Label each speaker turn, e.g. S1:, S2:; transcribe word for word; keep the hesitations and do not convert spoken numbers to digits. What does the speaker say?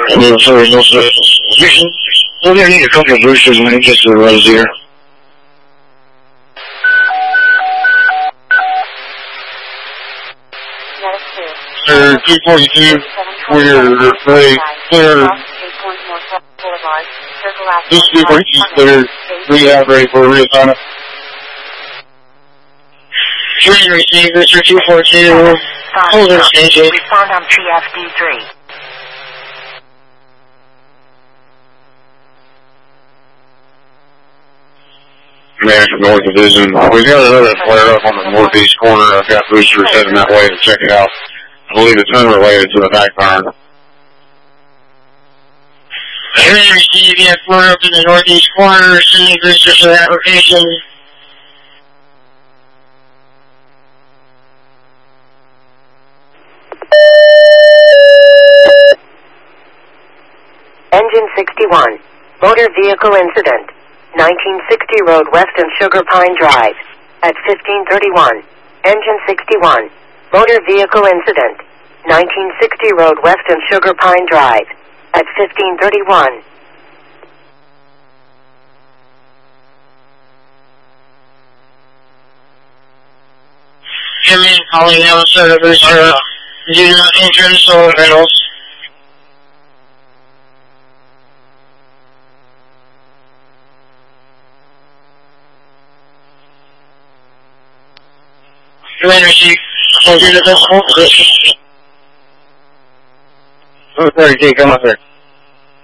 S1: No, sir, no, sir. Well, they need a couple of boosters when it gets to the roads here. Sir, two forty-two, we're ready, clear. This two forty-two clear. We have ready for a reassignment. Three receive, Mister two forty-two. Hold on station.
S2: Respond on T F D three.
S1: American North Division. We've got another flare up on the northeast corner. I've got boosters heading that way to check it out. I believe it's unrelated to the backburn. Three receive, you have flare up in the northeast corner. Sending boosters to that location.
S2: Engine sixty-one. Motor vehicle incident. nineteen sixty Road West and Sugar Pine Drive. At fifteen thirty-one. Engine sixty-one. Motor vehicle incident. nineteen sixty Road West and Sugar Pine Drive. At fifteen thirty-one.
S1: Come in, calling now, sir. There's a unit entrance solar panels. Commander Chief, hold you to this whole position. Oh, thirty-two, come up here.